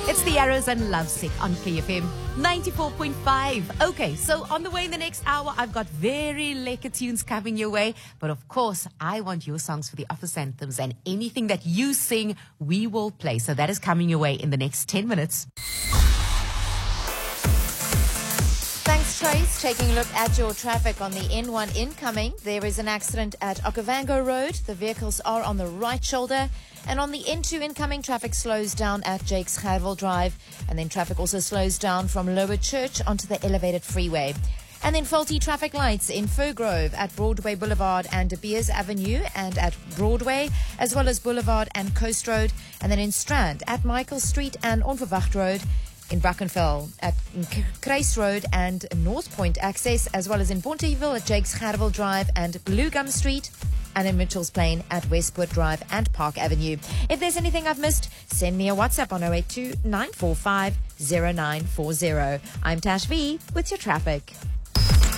It's the Arrows and Lovesick on KFM 94.5. Okay, so on the way in the next hour, I've got very lekker tunes coming your way. But of course, I want your songs for the office anthems, and anything that you sing, we will play. So that is coming your way in the next 10 minutes. Thanks, Trace. Taking a look at your traffic on the N1 incoming. There is an accident at Okavango Road. The vehicles are on the right shoulder. And on the N2 incoming, traffic slows down at Jakes Gerwel Drive. And then traffic also slows down from Lower Church onto the elevated freeway. And then faulty traffic lights in Furgrove at Broadway Boulevard and De Beers Avenue and at Broadway, as well as Boulevard and Coast Road. And then in Strand at Michael Street and Onverwacht Road. In Brackenfell at Kruis Road and North Point access, as well as in Bonteheuwel at Jakes Gerwel Drive and Blue Gum Street, and in Mitchell's Plain at Westport Drive and Park Avenue. If there's anything I've missed, send me a WhatsApp on 082 945 0940. I'm Tash V with your traffic.